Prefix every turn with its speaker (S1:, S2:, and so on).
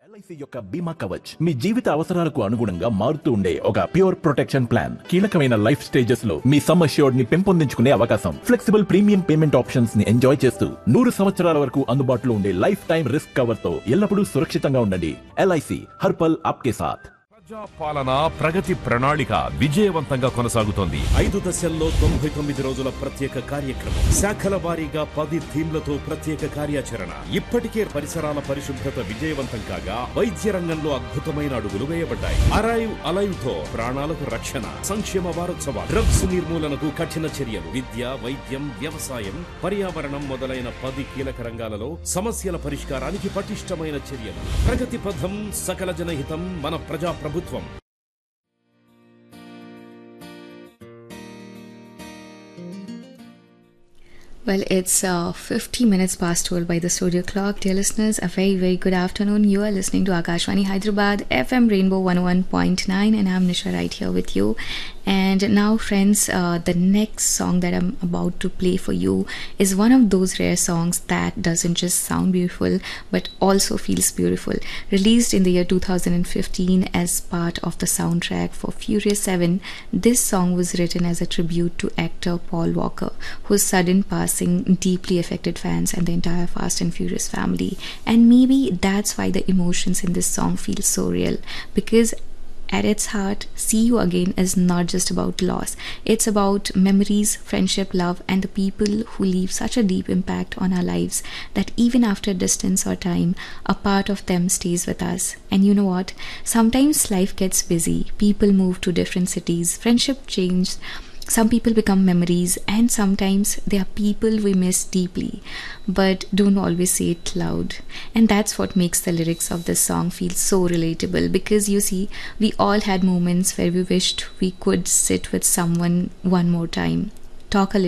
S1: LIC యొక్క బీమా కవచ్ మీ జీవిత అవసరాలకు అనుగుణంగా మారుతూ ఉండే ఒక ప్యూర్ ప్రొటెక్షన్ ప్లాన్. కీలకమైన లైఫ్ స్టేజెస్ లో మీ సమ్ అష్యూర్డ్ ని పెంపొందించుకునే అవకాశం, ఫ్లెక్సిబుల్ ప్రీమియం పేమెంట్ ఆప్షన్స్ ని ఎంజాయ్ చేస్తూ 100 సంవత్సరాల వరకు అందుబాటులో ఉండే లైఫ్ టైం రిస్క్ కవర్ తో ఎల్లప్పుడూ సురక్షితంగా ఉండండి. ఎల్ఐసి హర్పల్ ఆప్కే సాథ్.
S2: ప్రజా పాలన ప్రగతి ప్రణాళిక విజయవంతంగా కొనసాగుతోంది.
S3: 5 దశల్లో 99 రోజుల ప్రత్యేక కార్యక్రమం, శాఖల వారీగా 10 థీమ్లతో ప్రత్యేక కార్యాచరణ. ఇప్పటికే పరిసరాల పరిశుభ్రత విజయవంతం కాగా వైద్య రంగంలో అద్భుతమైన అడుగులు వేయబడ్డాయి. అరైవ్ అలైవ్ తో ప్రాణాలకు రక్షణ. సంక్షేమ వారోత్సవాలు, డ్రగ్స్ నిర్మూలనకు కఠిన చర్యలు, విద్య, వైద్యం, వ్యవసాయం, పర్యావరణం మొదలైన 10 కీలక రంగాలలో సమస్యల పరిష్కారానికి పటిష్టమైన చర్యలు. ప్రగతి పథం, సకల జనహితం, మన ప్రజా ప్రభుత్వం.
S4: Well, it's 50 minutes past 12 by the studio clock. Dear listeners, a very, very good afternoon. You are listening to Akashvani Hyderabad, FM Rainbow 101.9, and I'm Nisha right here with you. And now, friends, the next song that I'm about to play for you is one of those rare songs that doesn't just sound beautiful, but also feels beautiful. Released in the year 2015 as part of the soundtrack for Furious 7, this song was written as a tribute to actor Paul Walker, whose sudden passing deeply affected fans and the entire Fast and Furious family. And maybe that's why the emotions in this song feel so real, because at its heart, See You Again is not just about loss. It's about memories, friendship, love, and the people who leave such a deep impact on our lives that even after distance or time, a part of them stays with us. And you know what? Sometimes life gets busy. People move to different cities. Friendship changes. Some people become memories, and sometimes they are people we miss deeply, but don't always say it loud. And that's what makes the lyrics of this song feel so relatable, because you see, we all had moments where we wished we could sit with someone one more time, talk a little